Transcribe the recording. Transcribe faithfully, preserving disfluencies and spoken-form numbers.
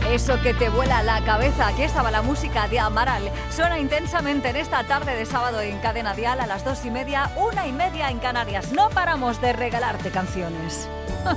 Eso que te vuela la cabeza. Aquí estaba la música de Amaral. Suena intensamente en esta tarde de sábado en Cadena Dial a las dos y media, una y media en Canarias. No paramos de regalarte canciones.